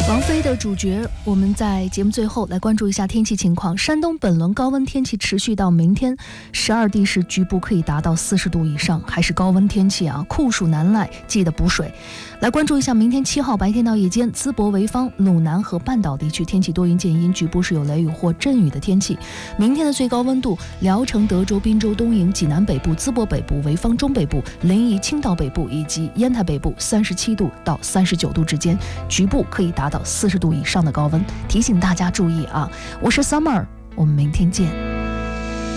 王菲的主角，我们在节目最后来关注一下天气情况。山东本轮高温天气持续到明天，12地市局部可以达到40度以上，还是高温天气啊，酷暑难耐，记得补水。来关注一下明天7号白天到夜间，淄博、潍坊、鲁南和半岛地区天气多云见阴，局部是有雷雨或阵雨的天气。明天的最高温度，聊城、德州、滨州、东营、济南北部、淄博北部、潍坊中北部、临沂、青岛北部以及烟台北部37度到39度之间，局部可以达到40度以上的高温，提醒大家注意啊！我是 Summer， 我们明天见。